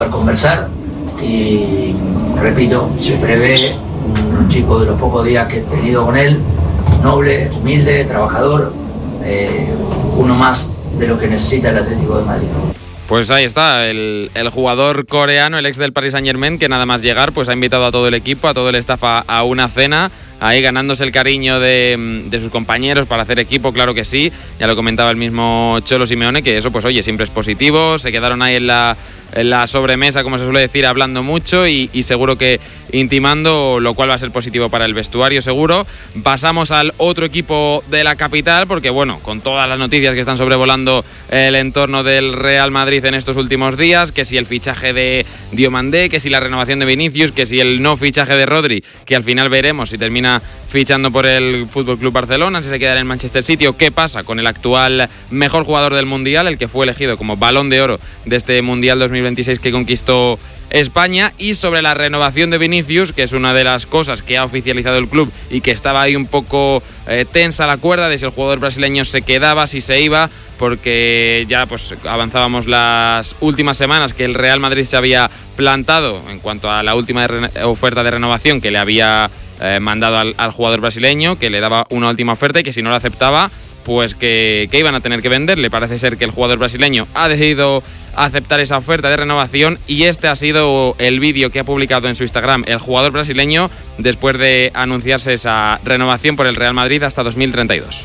conversar y, repito, se prevé un chico de los pocos días que he tenido con él, noble, humilde, trabajador, uno más de lo que necesita el Atlético de Madrid. Pues ahí está, el jugador coreano, el ex del Paris Saint-Germain, que nada más llegar pues ha invitado a todo el equipo, a todo el staff a una cena, ahí ganándose el cariño de sus compañeros para hacer equipo, claro que sí. Ya lo comentaba el mismo Cholo Simeone, que eso pues oye, siempre es positivo. Se quedaron ahí en la sobremesa, como se suele decir, hablando mucho y seguro que intimando, lo cual va a ser positivo para el vestuario seguro. Pasamos al otro equipo de la capital, porque bueno, con todas las noticias que están sobrevolando el entorno del Real Madrid en estos últimos días, que si el fichaje de Diomandé, que si la renovación de Vinicius, que si el no fichaje de Rodri, que al final veremos si termina fichando por el FC Barcelona, si se queda en el Manchester City, o qué pasa con el actual mejor jugador del Mundial, el que fue elegido como Balón de Oro de este Mundial 2026 que conquistó España, y sobre la renovación de Vinicius, que es una de las cosas que ha oficializado el club y que estaba ahí un poco tensa la cuerda de si el jugador brasileño se quedaba, si se iba, porque ya pues avanzábamos las últimas semanas que el Real Madrid se había plantado en cuanto a la última oferta de renovación que le había mandado al jugador brasileño, que le daba una última oferta y que si no la aceptaba pues que iban a tener que venderle. Parece ser que el jugador brasileño ha decidido aceptar esa oferta de renovación y este ha sido el vídeo que ha publicado en su Instagram el jugador brasileño después de anunciarse esa renovación por el Real Madrid hasta 2032.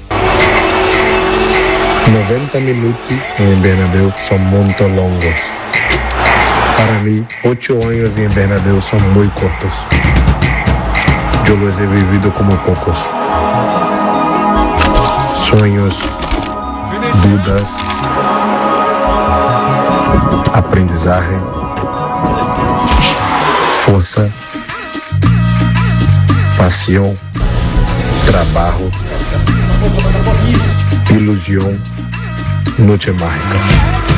90 minutos en Bernabéu son muy longos. Para mí, 8 años en Bernabéu son muy cortos. Yo los he vivido como pocos. Sueños, dudas, aprendizaje, fuerza, pasión, trabajo, ilusión, noches mágicas.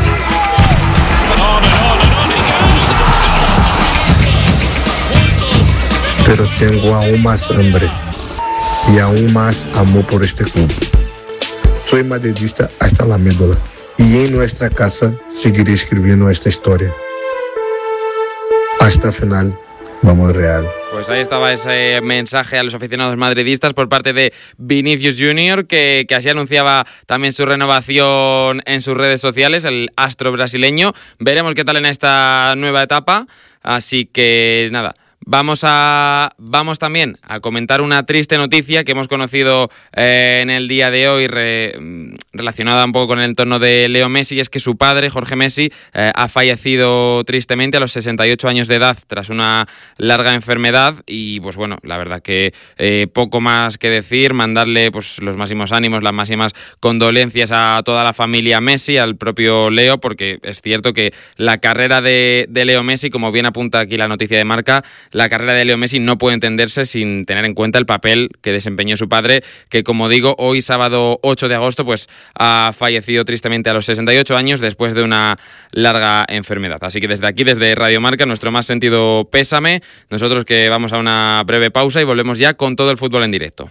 Pero tengo aún más hambre y aún más amor por este club. Soy madridista hasta la médula y en nuestra casa seguiré escribiendo esta historia. Hasta el final, vamos Real. Pues ahí estaba ese mensaje a los aficionados madridistas por parte de Vinicius Junior, que así anunciaba también su renovación en sus redes sociales, el astro brasileño. Veremos qué tal en esta nueva etapa, así que nada. Vamos también a comentar una triste noticia que hemos conocido en el día de hoy relacionada un poco con el entorno de Leo Messi, y es que su padre, Jorge Messi, ha fallecido tristemente a los 68 años de edad tras una larga enfermedad y pues bueno, la verdad que poco más que decir, mandarle pues los máximos ánimos, las máximas condolencias a toda la familia Messi, al propio Leo, porque es cierto que la carrera de Leo Messi, como bien apunta aquí la noticia de Marca, la carrera de Leo Messi no puede entenderse sin tener en cuenta el papel que desempeñó su padre, que como digo, hoy sábado 8 de agosto pues ha fallecido tristemente a los 68 años después de una larga enfermedad. Así que desde aquí, desde Radio Marca, nuestro más sentido pésame. Nosotros que vamos a una breve pausa y volvemos ya con todo el fútbol en directo.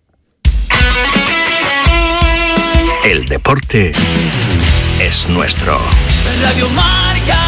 El deporte es nuestro. Radio Marca.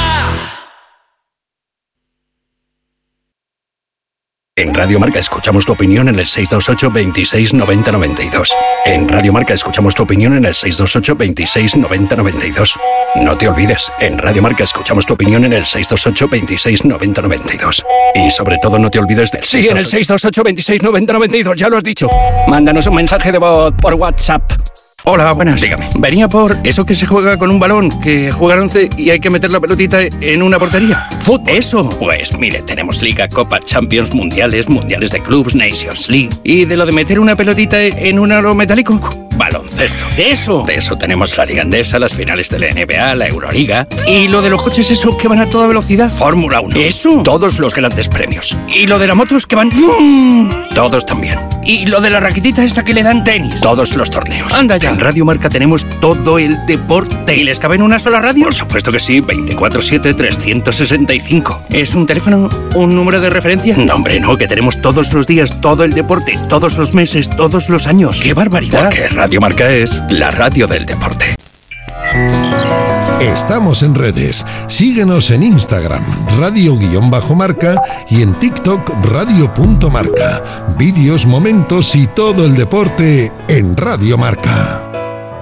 En Radio Marca escuchamos tu opinión en el 628 26 90 92. En Radio Marca escuchamos tu opinión en el 628 26 90 92. No te olvides, en Radio Marca escuchamos tu opinión en el 628 26 90 92. Y sobre todo no te olvides del... Sí, en el 628 26 90 92, ya lo has dicho. Mándanos un mensaje de voz por WhatsApp. Hola, buenas. Dígame. Venía por eso que se juega con un balón, que juegan 11 y hay que meter la pelotita en una portería. ¿Fútbol? Eso. Pues mire, tenemos Liga, Copa, Champions, Mundiales de clubs, Nations League. ¿Y de lo de meter una pelotita en un aro metálico? Baloncesto. ¿Eso? De eso tenemos la Liga Endesa, las finales de la NBA, la Euroliga. ¿Y lo de los coches eso que van a toda velocidad? Fórmula 1. ¿Eso? Todos los grandes premios. ¿Y lo de las motos que van...? Todos también. ¿Y lo de la raquetita esta que le dan tenis? Todos los torneos. Anda ya. En Radio Marca tenemos todo el deporte. ¿Y les cabe en una sola radio? Por supuesto que sí, 24/7, 365. ¿Es un teléfono, un número de referencia? No, hombre, no, que tenemos todos los días todo el deporte, todos los meses, todos los años. ¡Qué barbaridad! Porque Radio Marca es la radio del deporte. Estamos en redes. Síguenos en Instagram, radio_marca, y en TikTok, radio.marca. Vídeos, momentos y todo el deporte en Radio Marca.